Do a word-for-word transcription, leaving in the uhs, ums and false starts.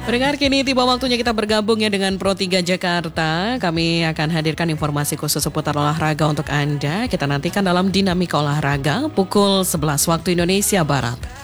Pendengar, kini tiba waktunya kita bergabung ya dengan Pro tiga Jakarta. Kami akan hadirkan informasi khusus seputar olahraga untuk Anda. Kita nantikan dalam Dinamika Olahraga pukul sebelas waktu Indonesia Barat.